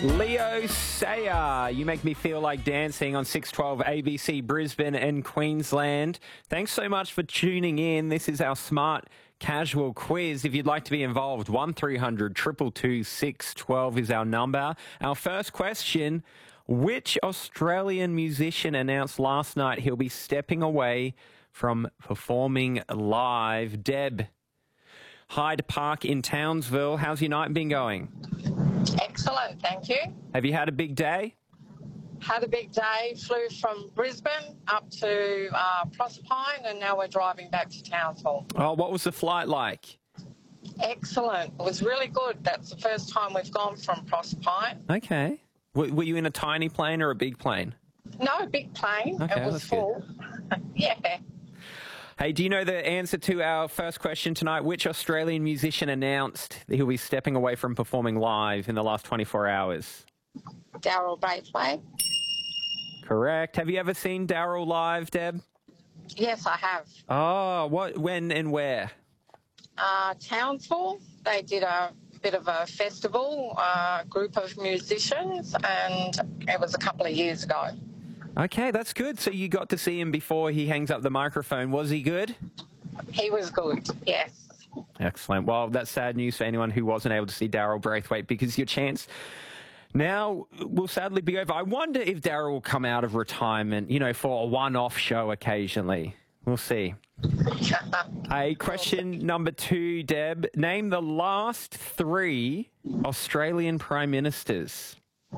Leo Sayer, you make me feel like dancing on 612 ABC Brisbane and Queensland. Thanks so much for tuning in. This is our Smart Casual quiz. If you'd like to be involved, 1300 222 612 is our number. Our first question, which Australian musician announced last night he'll be stepping away from performing live? Deb, Hyde Park in Townsville. How's your night been going? Excellent, thank you. Have you had a big day? Had a big day, flew from Brisbane up to Proserpine, and now we're driving back to Townsville. Oh, what was the flight like? Excellent. It was really good. That's the first time we've gone from Proserpine. Okay. Were you in a tiny plane or a big plane? No, big plane. Okay, it was that's full. Yeah. Hey, do you know the answer to our first question tonight? Which Australian musician announced that he'll be stepping away from performing live in the last 24 hours? Daryl Braithwaite. Correct. Have you ever seen Daryl live, Deb? Yes, I have. Oh, what, when and where? Townsville. They did a bit of a festival, group of musicians, and it was a couple of years ago. Okay, that's good. So you got to see him before he hangs up the microphone. Was he good? He was good, yes. Excellent. Well, that's sad news for anyone who wasn't able to see Daryl Braithwaite, because your chance now will sadly be over. I wonder if Daryl will come out of retirement, for a one-off show occasionally. We'll see. Hey, question number 2, Deb. Name the last 3 Australian Prime Ministers.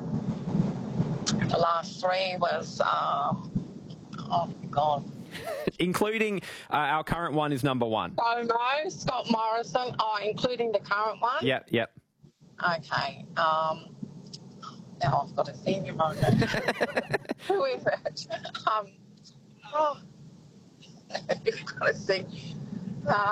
The last 3 was, oh, God. Including our current one is number 1. Oh, no, Scott Morrison. Oh, including the current one? Yep. Okay. Now I've got to think about it. Who is it? You've got to think.